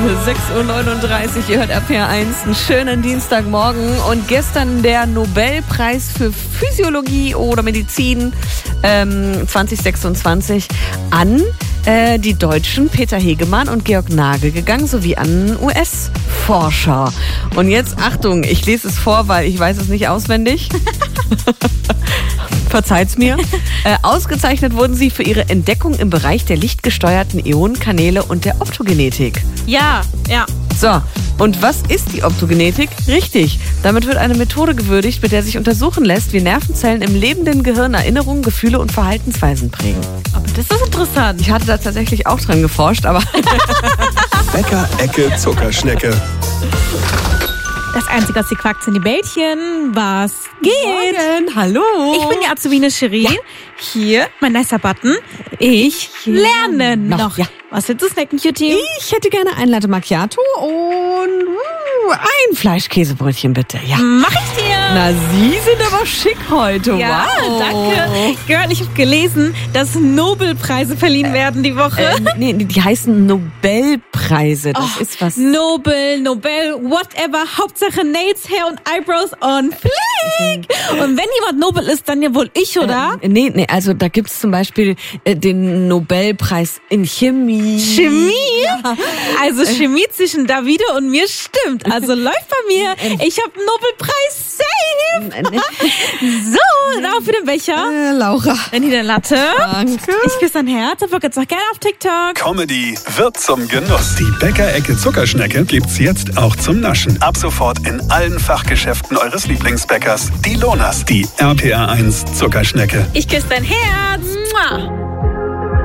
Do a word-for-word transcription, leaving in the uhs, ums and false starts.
sechs Uhr neununddreißig, ihr hört R P R eins, einen schönen Dienstagmorgen. Und gestern der Nobelpreis für Physiologie oder Medizin ähm, zwanzig sechsundzwanzig an äh, die Deutschen Peter Hegemann und Georg Nagel gegangen, sowie an U S-Forscher. Und jetzt, Achtung, ich lese es vor, weil ich weiß es nicht auswendig. Verzeiht's mir. Äh, ausgezeichnet wurden sie für ihre Entdeckung im Bereich der lichtgesteuerten Ionenkanäle und der Optogenetik. Ja, ja. So, und was ist die Optogenetik? Richtig, damit wird eine Methode gewürdigt, mit der sich untersuchen lässt, wie Nervenzellen im lebenden Gehirn Erinnerungen, Gefühle und Verhaltensweisen prägen. Aber das ist interessant. Ich hatte da tatsächlich auch dran geforscht, aber... Bäcker, Ecke, Zuckerschnecke. Das Einzige, was sie quackt, sind die Bällchen. Was geht? Morgen, hallo. Ich bin die Azubine Shirin. Ja. Hier, mein nicer Button. Ich lerne noch. noch. Ja. Was willst du snacken, Cutie? Ich hätte gerne ein Latte Macchiato und uh, ein Fleischkäsebrötchen, bitte. Ja. Mach ich dir. Na, Sie sind aber schick heute. Ja, wow. danke. Girl, ich habe gelesen, dass Nobelpreise verliehen werden die Woche. Äh, nee, die heißen Nobelpreise. Das oh, ist was... Nobel, Nobel, whatever. Hauptsache Nails, Hair und Eyebrows on fleek. Und wenn jemand Nobel ist, dann ja wohl ich, oder? Äh, nee, nee, also da gibt's zum Beispiel äh, den Nobelpreis in Chemie. Chemie? Ja. Also Chemie zwischen Davide und mir stimmt. Also läuft bei mir. Ich habe einen Nobelpreis safe. So, auf für den Becher. Äh, Laura. Dann hier der Latte. Danke. Ich küsse dein Herz. Ich jetzt auch gerne auf TikTok. Comedy wird zum Genuss. Die Bäcker-Ecke Zuckerschnecke gibt's jetzt auch zum Naschen. Ab sofort in allen Fachgeschäften eures Lieblingsbäckers. Die Lonas, die R P R eins Zuckerschnecke. Ich küsse dein Herz. Mua.